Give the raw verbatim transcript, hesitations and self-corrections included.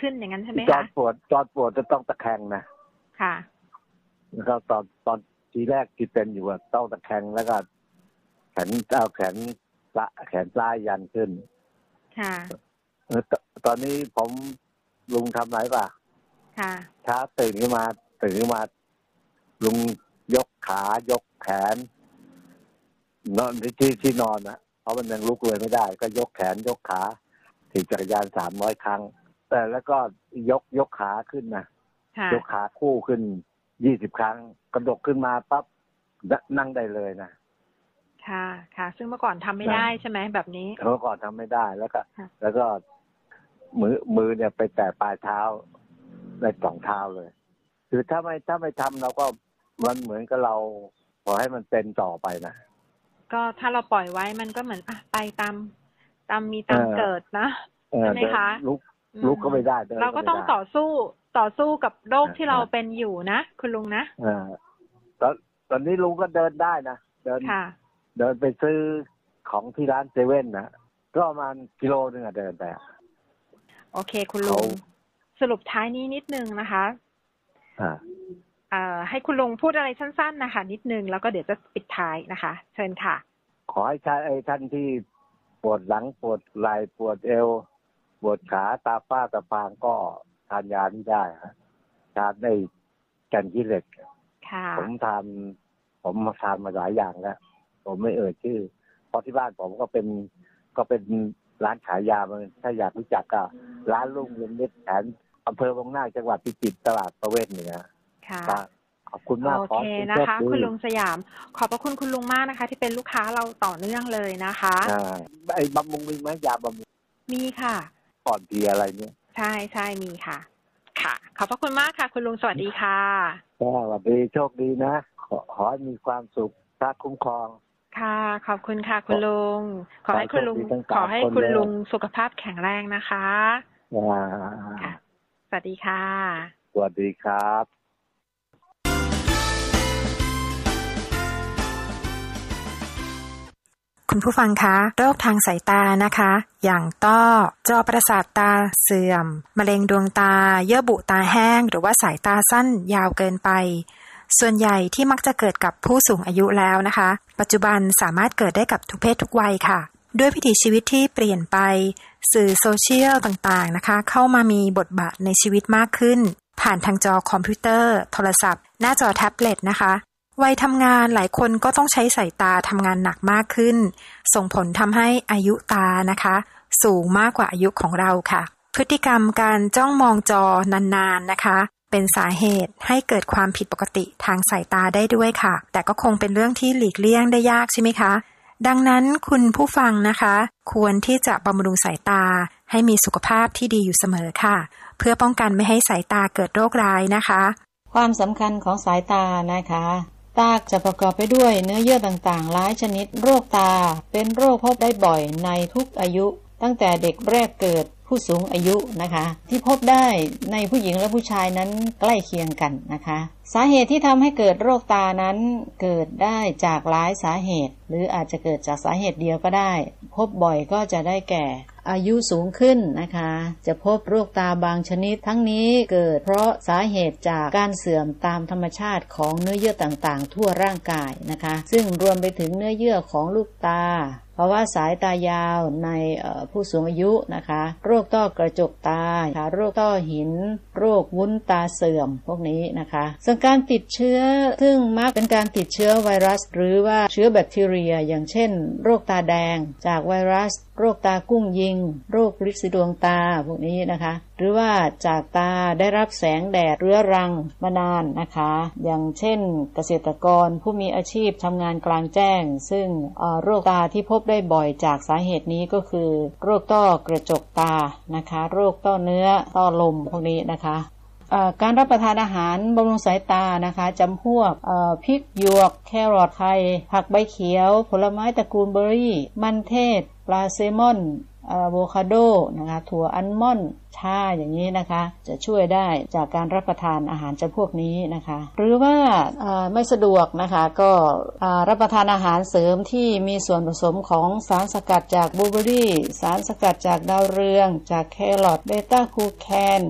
ขึ้นอย่างนั้นใช่ไหมคะจอดปวดจอดปวดจะต้องตะแคงนะค่ะแล้วตอนตอนทีแรกที่เป็นอยู่ว่าต้องตะแคงแล้วก็แขนเอาแขนละแขนซ้ายยันขึ้นค่ะตอนนี้ผมลุงทำไรป่ะค่ะเช้าตื่นขึ้นมาตื่นขึ้นมาลุงยกขายกแขนนอนที่ที่นอนนะเพราะมันยังลุกเลยไม่ได้ก็ยกแขนยกขาขี่จักรยานสามร้อยครั้งแต่แล้วก็ยกยกขาขึ้นนะยกขาคู่ขึ้นยี่สิบครั้งกระดกขึ้นมาปั๊บนั่งได้เลยนะค่ะค่ะซึ่งเมื่อก่อนทำไม่ได้ใช่ไหมแบบนี้เมื่อก่อนทำไม่ได้แล้วก็แล้วก็มือมือเนี่ยไปแตะปลายเท้าในสองเท้าเลยคือถ้าไม่ถ้าไม่ทำเราก็มันเหมือนกับเราขอให้มันเป็นต่อไปนะก็ถ้าเราปล่อยไว้มันก็เหมือนอ่ะไปตามตามมีตามเกิดนะใช่ไหมคะลุกลุกก็ไม่ได้เราก็ต้องต่อสู้ต่อสู้กับโรคที่เราเป็นอยู่นะคุณลุงนะอ่าตอนตอนนี้ลุงก็เดินได้นะเดินเดินไปซื้อของที่ร้านเซเว่นนะก็ประมาณกิโลนึงอะเดินไปโอเคคุณลุงสรุปท้ายนี้นิดนึงนะคะอ่าอ่าให้คุณลุงพูดอะไรสั้นๆนะคะนิดนึงแล้วก็เดี๋ยวจะปิดท้ายนะคะเชิญค่ะขอให้ท่านไอ้ท่านที่ปวดหลังปวดไหล่ปวดเอวปวดขาตาฝ้าตาฟางก็ทานยาที่ได้ครับทานได้แก่นขี้เหล็กผมทานผมมาทานมาหลายอย่างแล้วผมไม่เอ่ยชื่อเพราะที่บ้านผมก็เป็นก็เป็นร้านขายยามันถ้าอยากรู้จักก็ร้านลุงเงินนิดแถนอำเภอวังนาจังหวัดพิจิตรตลาดประเวศเหนือค่ะขอบคุณมากโอเคนะคะคุณลุงสยามขอบพระคุณคุณลุงมากนะคะที่เป็นลูกค้าเราต่อเนื่องเลยนะคะไอ้บำรุงมีไหมยาบำรุงมีค่ะก่อนเพลียอะไรเนี่ยใช่ใช่มีค่ะค่ะขอบพระคุณมากค่ะคุณลุงสวัสดีค่ะสวัสดีโชคดีนะขอขอให้มีความสุขพระคุ้มครองค่ะขอบคุณค่ะคุณลุงขอให้คุณลุงขอให้คุณลุงสุขภาพแข็งแรงนะคะค่ะสวัสดีค่ะสวัสดีครับคุณผู้ฟังคะโรคทางสายตานะคะอย่างต้อจอประสาทตาเสื่อมมะเร็งดวงตาเยื่อบุตาแห้งหรือว่าสายตาสั้นยาวเกินไปส่วนใหญ่ที่มักจะเกิดกับผู้สูงอายุแล้วนะคะปัจจุบันสามารถเกิดได้กับทุกเพศทุกวัยค่ะด้วยวิถีชีวิตที่เปลี่ยนไปสื่อโซเชียลต่างๆนะคะเข้ามามีบทบาทในชีวิตมากขึ้นผ่านทางจอคอมพิวเตอร์โทรศัพท์หน้าจอแท็บเล็ตนะคะวัยทำงานหลายคนก็ต้องใช้สายตาทำงานหนักมากขึ้นส่งผลทำให้อายุตานะคะสูงมากกว่าอายุของเราค่ะพฤติกรรมการจ้องมองจอนานๆนะคะเป็นสาเหตุให้เกิดความผิดปกติทางสายตาได้ด้วยค่ะแต่ก็คงเป็นเรื่องที่หลีกเลี่ยงได้ยากใช่ไหมคะดังนั้นคุณผู้ฟังนะคะควรที่จะบำรุงสายตาให้มีสุขภาพที่ดีอยู่เสมอค่ะเพื่อป้องกันไม่ให้สายตาเกิดโรคร้ายนะคะความสำคัญของสายตานะคะตาจะประกอบไปด้วยเนื้อเยื่อต่างๆหลายชนิดโรคตาเป็นโรคพบได้บ่อยในทุกอายุตั้งแต่เด็กแรกเกิดผู้สูงอายุนะคะที่พบได้ในผู้หญิงและผู้ชายนั้นใกล้เคียงกันนะคะสาเหตุที่ทำให้เกิดโรคตานั้นเกิดได้จากหลายสาเหตุหรืออาจจะเกิดจากสาเหตุเดียวก็ได้พบบ่อยก็จะได้แก่อายุสูงขึ้นนะคะจะพบโรคตาบางชนิดทั้งนี้เกิดเพราะสาเหตุจากการเสื่อมตามธรรมชาติของเนื้อเยื่อต่างๆทั่วร่างกายนะคะซึ่งรวมไปถึงเนื้อเยื่อของลูกตาภาวะสายตายาวในผู้สูงอายุนะคะโรคต้อกระจกตาโรคต้อหินโรควุ้นตาเสื่อมพวกนี้นะคะส่วนการติดเชื้อซึ่งมักเป็นการติดเชื้อไวรัสหรือว่าเชื้อแบคทีเรียอย่างเช่นโรคตาแดงจากไวรัสโรคตากุ้งยิงโรคริดสีดวงตาพวกนี้นะคะหรือว่าจากตาได้รับแสงแดดเรื้อรังมานานนะคะอย่างเช่นเกษตรกรผู้มีอาชีพทำงานกลางแจ้งซึ่งโรคตาที่พบได้บ่อยจากสาเหตุนี้ก็คือโรคต้อกระจกตานะคะโรคต้อเนื้อต้อลมพวกนี้นะคะการรับประทานอาหารบำรุงสายตานะคะจำพวกพริกหยวกแครอทไข่ผักใบเขียวผลไม้ตระกูลเบอร์รี่มันเทศปลาแซลมอนอะโวคาโดนะคะถั่วอัลมอนด์ชาอย่างนี้นะคะจะช่วยได้จากการรับประทานอาหารจำพวกนี้นะคะหรือว่าไม่สะดวกนะคะก็รับประทานอาหารเสริมที่มีส่วนผสมของสารสกัดจากบลูเบอร์รี่สารสกัดจากดาวเรืองจากแครอทเบต้าคูแคน